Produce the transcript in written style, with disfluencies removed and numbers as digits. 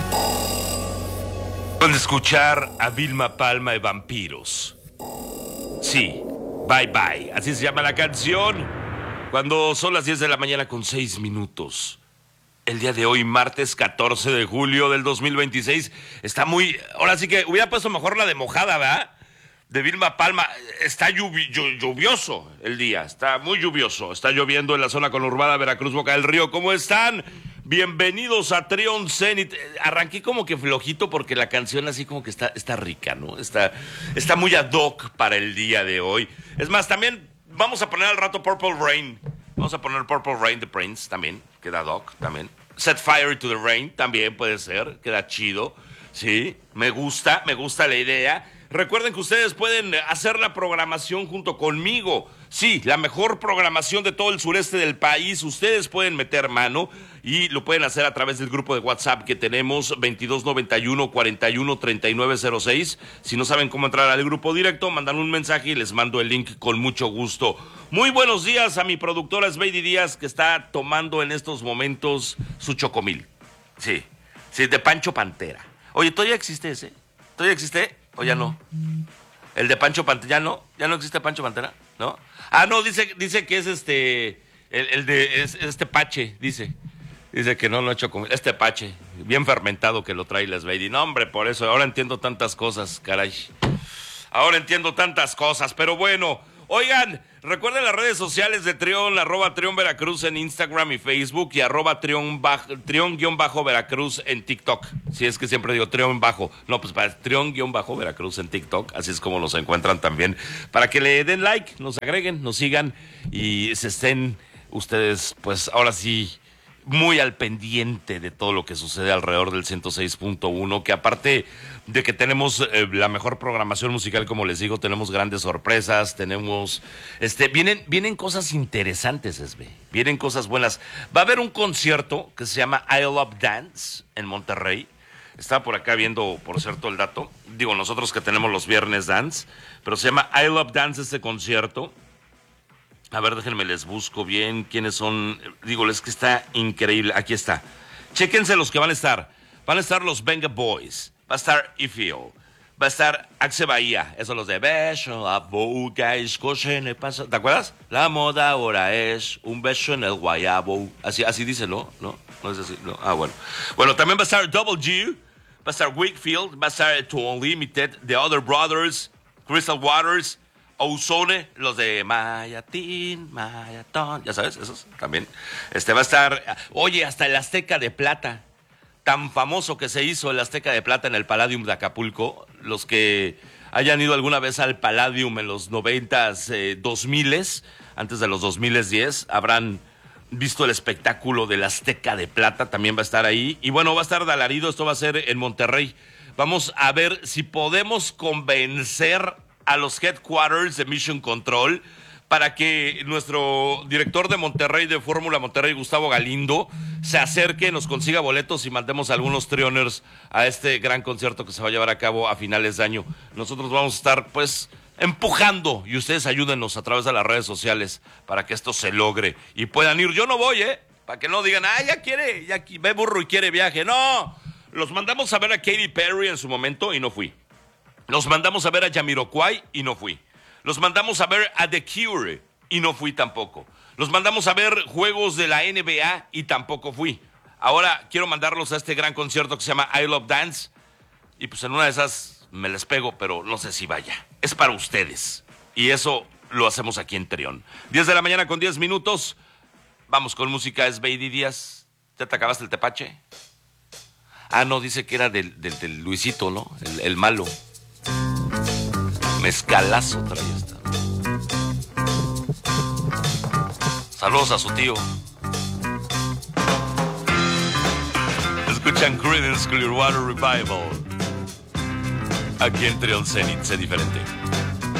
Acaban de escuchar a Vilma Palma y Vampiros. Sí, Bye Bye, así se llama la canción. Cuando son las 10 de la mañana con 6 minutos. El día de hoy, martes 14 de julio del 2026, está muy... Ahora sí que hubiera puesto mejor la de Mojada, ¿verdad? De Vilma Palma. Está lluvioso el día, está muy lluvioso. Está lloviendo en la zona conurbada Veracruz, Boca del Río. ¿Cómo están? Bienvenidos a Trión Zenit. Arranqué como que flojito porque la canción así como que está rica, ¿no? Está muy ad hoc para el día de hoy. Es más, también vamos a poner al rato Purple Rain. Vamos a poner Purple Rain de Prince también, queda ad hoc también. Set Fire to the Rain también puede ser, queda chido. Sí, me gusta la idea. Recuerden que ustedes pueden hacer la programación junto conmigo. Sí, la mejor programación de todo el sureste del país. Ustedes pueden meter mano y lo pueden hacer a través del grupo de WhatsApp que tenemos 2291 41 3906. Si no saben cómo entrar al grupo directo, mandan un mensaje y les mando el link con mucho gusto. Muy buenos días a mi productora Sveidi Díaz, que está tomando en estos momentos su chocomil. Sí, de Pancho Pantera. Oye, ¿todavía existe ese? ¿Todavía existe? ¿O ya no? ¿El de Pancho Pantera? ¿Ya no existe Pancho Pantera? ¿No? Ah, no, dice que es el de este Pache, dice que no ha hecho con este Pache, bien fermentado que lo trae la Sveidi. No, hombre, por eso, ahora entiendo tantas cosas, caray. Ahora entiendo tantas cosas, pero bueno. Oigan, recuerden las redes sociales de Trión, @Trión Veracruz en Instagram y Facebook y @Trión_Veracruz en TikTok. Si es que siempre digo Trión bajo. No, pues para Trión_Veracruz en TikTok, así es como nos encuentran también. Para que le den like, nos agreguen, nos sigan y se estén ustedes, pues ahora sí, muy al pendiente de todo lo que sucede alrededor del 106.1, que aparte de que tenemos la mejor programación musical, como les digo, tenemos grandes sorpresas, tenemos, vienen cosas interesantes, vienen cosas buenas. Va a haber un concierto que se llama I Love Dance en Monterrey. Estaba por acá viendo, por cierto, el dato. Digo, nosotros que tenemos los viernes dance, pero se llama I Love Dance este concierto. A ver, déjenme, les busco bien quiénes son. Digo, es que está increíble. Aquí está. Chéquense los que van a estar. Van a estar los Venga Boys. Va a estar Ifio. Va a estar Axe Bahía. Esos los de beso, la boca, escoche en el paso. ¿Te acuerdas? La moda ahora es un beso en el guayabo. Así dice, ¿no? ¿No es así? No. Ah, bueno. Bueno, también va a estar Double G. Va a estar Wakefield. Va a estar To Unlimited. The Other Brothers. Crystal Waters. Ozone, los de Mayatín, Mayatón, ya sabes, esos también. Va a estar, oye, hasta el Azteca de Plata, tan famoso que se hizo el Azteca de Plata en el Palladium de Acapulco. Los que hayan ido alguna vez al Palladium en los 90s, 2000s, antes de los 2010, habrán visto el espectáculo del Azteca de Plata, también va a estar ahí. Y bueno, va a estar de alarido, esto va a ser en Monterrey. Vamos a ver si podemos convencer a los headquarters de Mission Control para que nuestro director de Monterrey, de Fórmula Monterrey, Gustavo Galindo, se acerque, nos consiga boletos y mandemos a algunos Trioners a este gran concierto que se va a llevar a cabo a finales de año. Nosotros vamos a estar, pues, empujando y ustedes ayúdenos a través de las redes sociales para que esto se logre y puedan ir. Yo no voy, para que no digan, ya ve burro y quiere viaje. No, los mandamos a ver a Katy Perry en su momento y no fui. Los mandamos a ver a Jamiroquai y no fui. Los mandamos a ver a The Cure y no fui tampoco. Los mandamos a ver juegos de la NBA y tampoco fui. Ahora quiero mandarlos a este gran concierto que se llama I Love Dance. Y pues en una de esas me les pego, pero no sé si vaya. Es para ustedes. Y eso lo hacemos aquí en Trión. 10 de la mañana con 10 minutos. Vamos con música, es Sveidi Díaz. ¿Ya te acabaste el tepache? Ah, no, dice que era del Luisito, ¿no? El malo. Mezcalazo trae esta. Saludos a su tío. Escuchan Creedence Clearwater Revival. Aquí en Trión Zenit, sé diferente.